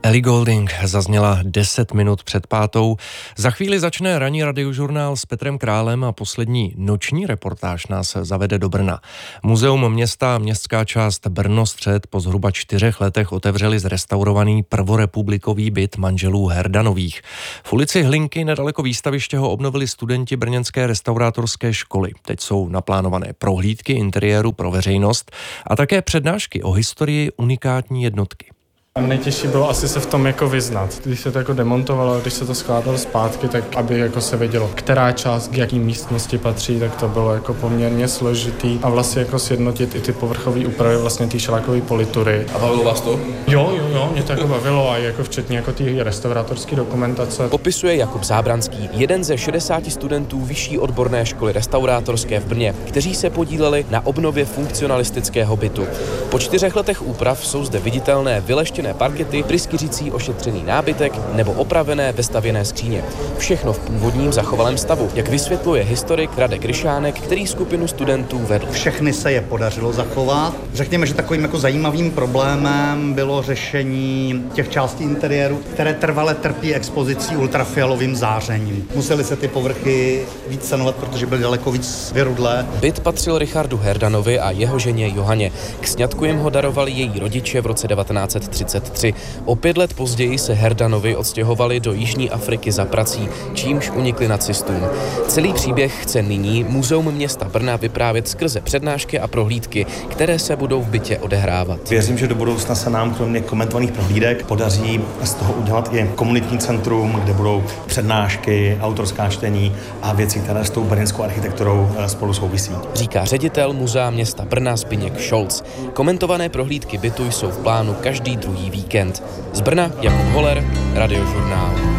Ellie Goulding zazněla 10 minut před 5. Za chvíli začne ranní radiožurnál s Petrem Králem a poslední noční reportáž nás zavede do Brna. Muzeum města a městská část Brno-střed po zhruba 4 letech otevřeli zrestaurovaný prvorepublikový byt manželů Herdanových. V ulici Hlinky nedaleko výstaviště ho obnovili studenti brněnské restaurátorské školy. Teď jsou naplánované prohlídky interiéru pro veřejnost a také přednášky o historii unikátní jednotky. Nejtěžší bylo asi se v tom jako vyznat. Když se to jako demontovalo, když se to skládalo zpátky, tak aby jako se vědělo, která část k jaký místnosti patří, tak to bylo jako poměrně složitý. A vlastně jako sjednotit i ty povrchové úpravy vlastně té šelákové politury. A bavilo vás to? Jo, mě to jako bavilo a jako včetně jako té restaurátorské dokumentace. Popisuje Jakub Zábranský, jeden ze 60 studentů Vyšší odborné školy restaurátorské v Brně, kteří se podíleli na obnově funkcionalistického bytu. Po 4 letech úprav jsou zde viditelné vyleštěné parkety, pryskyřící ošetřený nábytek nebo opravené vestavěné skříně. Všechno v původním zachovalém stavu, jak vysvětluje historik Radek Ryšánek, který skupinu studentů vedl. Všechny se je podařilo zachovat. Řekněme, že takovým jako zajímavým problémem bylo řešení těch částí interiéru, které trvale trpí expozicí ultrafialovým zářením. Museli se ty povrchy víc sanovat, protože byly daleko víc vyrudlé. Byt patřil Richardu Herdanovi a jeho ženě Johaně. K sňatku jim ho darovali její rodiče v roce 1933. O 5 let později se Herdanovi odstěhovali do Jižní Afriky za prací, čímž unikli nacistům. Celý příběh chce nyní Muzeum města Brna vyprávět skrze přednášky a prohlídky, které se budou v bytě odehrávat. Věřím, že do budoucna se nám kromě komentovaných prohlídek podaří z toho udělat i komunitní centrum, kde budou přednášky, autorská čtení a věci, které s tou brněnskou architekturou spolu souvisí. Říká ředitel Muzea města Brna Zbyněk Šolc. Komentované prohlídky bytu jsou v plánu každý druhý víkend. Z Brna Jakub Holer, Radiožurnál.